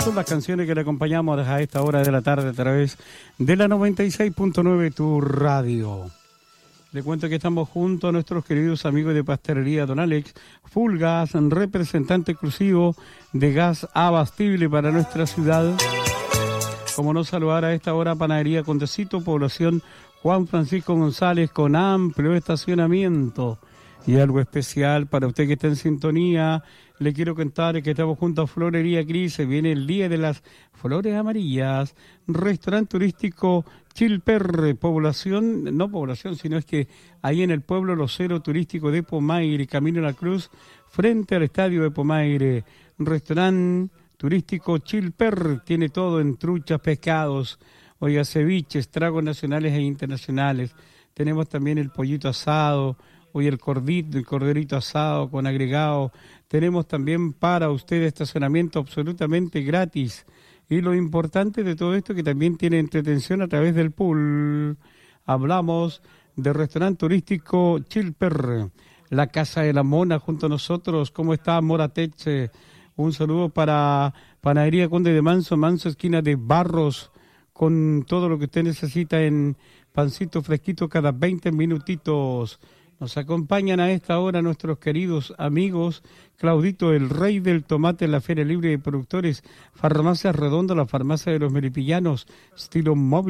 Son las canciones que le acompañamos a esta hora de la tarde a través de la 96.9 Tu Radio. Le cuento que estamos junto a nuestros queridos amigos de Pastelería Don Alex, Full Gas, representante exclusivo de gas abastible para nuestra ciudad. Como no saludar a esta hora Panadería Condecito, población Juan Francisco González, con amplio estacionamiento. Y algo especial para usted que está en sintonía, le quiero contar que estamos junto a Florería Cris, se viene el Día de las Flores Amarillas, restaurante turístico Chilperre, sino es que ahí en el pueblo Locero turístico de Pomaire, Camino a la Cruz, frente al estadio de Pomaire, restaurante turístico Chilperre, tiene todo en truchas, pescados, oiga, ceviches, tragos nacionales e internacionales, tenemos también el pollito asado, hoy el corderito asado con agregado. Tenemos también para usted estacionamiento absolutamente gratis. Y lo importante de todo esto que también tiene entretención a través del pool. Hablamos del restaurante turístico Chilperre, la Casa de la Mona junto a nosotros. ¿Cómo está, Morateche? Un saludo para Panadería Conde de Manso, esquina de Barros, con todo lo que usted necesita en pancito fresquito cada 20 minutitos. Nos acompañan a esta hora nuestros queridos amigos Claudito, el rey del tomate en la Feria Libre de Productores, Farmacia Redonda, la farmacia de los meripillanos, estilo móvil.